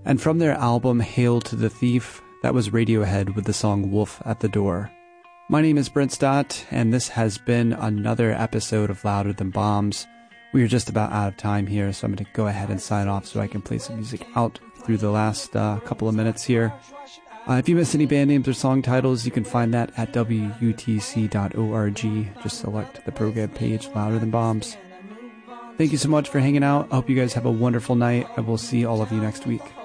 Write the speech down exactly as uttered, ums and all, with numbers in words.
And from their album Hail to the Thief, that was Radiohead with the song Wolf at the Door. My name is Brent Stott, and this has been another episode of Louder Than Bombs. We are just about out of time here, so I'm going to go ahead and sign off so I can play some music out through the last uh, couple of minutes here. Uh, if you missed any band names or song titles, you can find that at W U T C dot org. Just select the program page, Louder Than Bombs. Thank you so much for hanging out. I hope you guys have a wonderful night. I will see all of you next week.